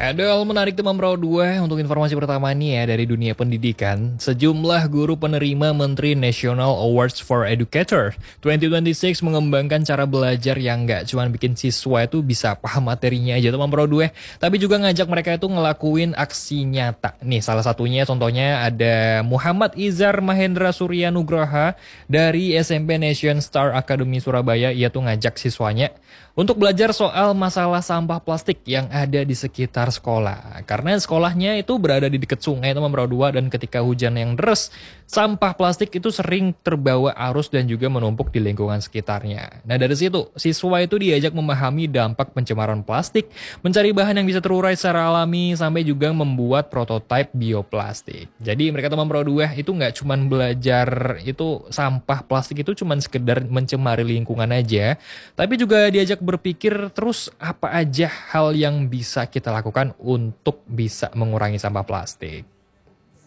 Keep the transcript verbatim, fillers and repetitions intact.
Ada hal menarik teman Pro dua untuk informasi pertama nih ya dari dunia pendidikan. Sejumlah guru penerima Menteri National Awards for Educator dua ribu dua puluh enam mengembangkan cara belajar yang nggak cuma bikin siswa itu bisa paham materinya aja teman Pro dua, tapi juga ngajak mereka itu ngelakuin aksi nyata. Nih salah satunya contohnya ada Muhammad Izar Mahendra Surya Nugraha dari S M P Nation Star Academy Surabaya. Ia tuh ngajak siswanya untuk belajar soal masalah sampah plastik yang ada di sekitar sekolah. Karena sekolahnya itu berada di dekat sungai teman Pro dua, dan ketika hujan yang deras, sampah plastik itu sering terbawa arus dan juga menumpuk di lingkungan sekitarnya. Nah dari situ, siswa itu diajak memahami dampak pencemaran plastik, mencari bahan yang bisa terurai secara alami, sampai juga membuat prototipe bioplastik. Jadi mereka teman Pro dua itu nggak cuman belajar itu sampah plastik itu cuman sekedar mencemari lingkungan aja, tapi juga diajak berpikir terus apa aja hal yang bisa kita lakukan untuk bisa mengurangi sampah plastik.